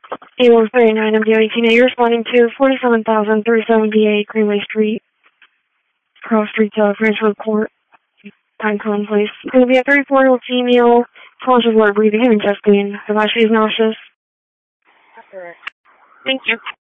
A139 MD-18A, you're responding to 47,378 Greenway Street, Cross Street, Francisco Court, Pinecone Place. It's going to be a 34-year-old female, conscious water breathing, having chest pain. The last she is nauseous. That's correct. Thank you.